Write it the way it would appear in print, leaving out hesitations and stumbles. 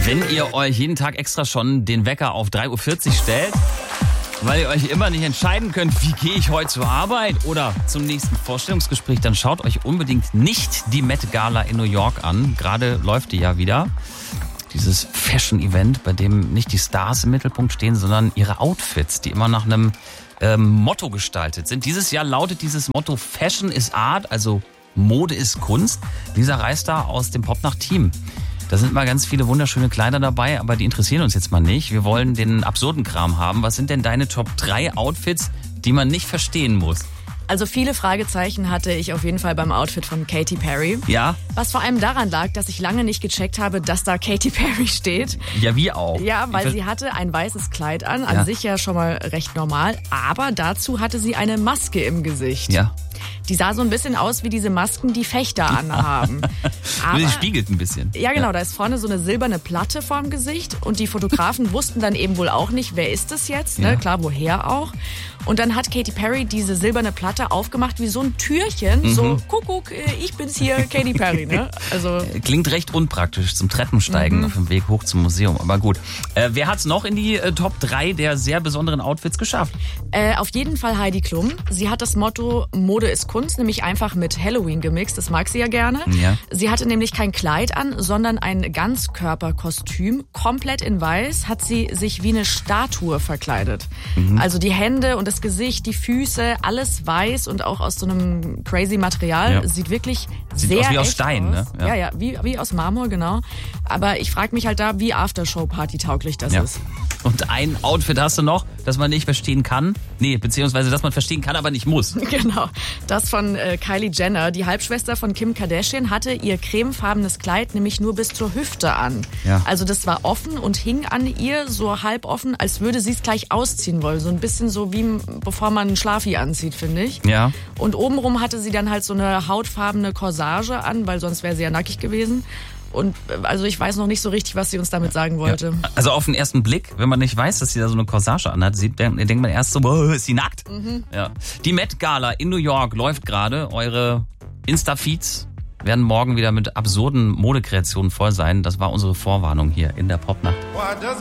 Wenn ihr euch jeden Tag extra schon den Wecker auf 3.40 Uhr stellt, weil ihr euch immer nicht entscheiden könnt, wie gehe ich heute zur Arbeit oder zum nächsten Vorstellungsgespräch, dann schaut euch unbedingt nicht die Met Gala in New York an. Gerade läuft die ja wieder. Dieses Fashion-Event, bei dem nicht die Stars im Mittelpunkt stehen, sondern ihre Outfits, die immer nach einem Motto gestaltet sind. Dieses Jahr lautet dieses Motto Fashion is Art, also Mode ist Kunst. Lisa Reister aus dem Popnacht-Team. Da sind mal ganz viele wunderschöne Kleider dabei, aber die interessieren uns jetzt mal nicht. Wir wollen den absurden Kram haben. Was sind denn deine Top 3 Outfits, die man nicht verstehen muss? Also viele Fragezeichen hatte ich auf jeden Fall beim Outfit von Katy Perry. Ja? Was vor allem daran lag, dass ich lange nicht gecheckt habe, dass da Katy Perry steht. Ja, wie auch. Ja, weil sie hatte ein weißes Kleid an sich ja schon mal recht normal, aber dazu hatte sie eine Maske im Gesicht. Ja. Die sah so ein bisschen aus wie diese Masken, die Fechter anhaben. Aber die spiegelt ein bisschen. Ja, genau, da ist vorne so eine silberne Platte vorm Gesicht und die Fotografen wussten dann eben wohl auch nicht, wer ist das jetzt, ne? Klar, woher auch. Und dann hat Katy Perry diese silberne Platte aufgemacht wie so ein Türchen, so Kuckuck, ich bin's hier, Katy Perry, ne? Also klingt recht unpraktisch zum Treppensteigen auf dem Weg hoch zum Museum, aber gut. Wer hat's noch in die Top 3 der sehr besonderen Outfits geschafft? Auf jeden Fall Heidi Klum. Sie hat das Motto Mode ist Kunst, nämlich einfach mit Halloween gemixt, das mag sie ja gerne. Ja. Sie hatte nämlich kein Kleid an, sondern ein Ganzkörperkostüm, komplett in weiß, hat sie sich wie eine Statue verkleidet. Also die Hände und das Gesicht, die Füße, alles weiß und auch aus so einem crazy Material. Sieht wirklich sehr aus wie aus echt Stein, aus. Ne? Ja, wie aus Marmor, genau. Aber ich frage mich halt da, wie Aftershow-Party tauglich das ist. Und ein Outfit hast du noch, das man nicht verstehen kann? Nee, beziehungsweise das man verstehen kann, aber nicht muss. Genau, das von Kylie Jenner. Die Halbschwester von Kim Kardashian hatte ihr cremefarbenes Kleid nämlich nur bis zur Hüfte an. Ja. Also das war offen und hing an ihr so halb offen, als würde sie es gleich ausziehen wollen. So ein bisschen so wie bevor man einen Schlafi anzieht, finde ich. Ja. Und obenrum hatte sie dann halt so eine hautfarbene Corsage an, weil sonst wäre sie ja nackig gewesen. Und also ich weiß noch nicht so richtig, was sie uns damit sagen wollte. Ja. Also auf den ersten Blick, wenn man nicht weiß, dass sie da so eine Corsage anhat, denkt man erst so, boah, ist sie nackt? Ja. Die Met Gala in New York läuft gerade. Eure Insta-Feeds werden morgen wieder mit absurden Modekreationen voll sein. Das war unsere Vorwarnung hier in der Popnacht.